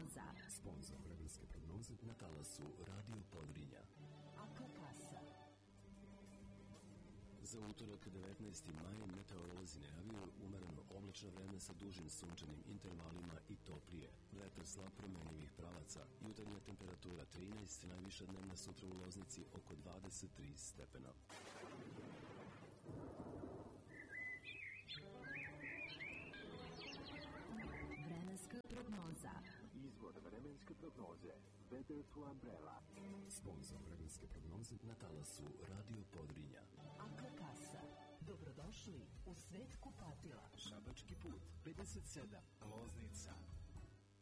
prognoza. Sponzor vremenske prognoze na talasu Radio Podrinja. AK Kasa. Za utorak 19. maj meteorolozi najavljuju umereno oblačno vreme sa dužim sunčanim intervalima i toplije. Vetar slab promenjivih pravaca, jutarnja temperatura 13, najviša dnevna sutra u Loznici oko 23 stepena. Vremenska prognoza. Izvor vremenske prognoze Weather to Umbrella. Sponzor vremenske prognoze na talasu Radio Podrinja. AK Kasa. Dobrodošli u svet kupatila. Šabački put 57, Loznica,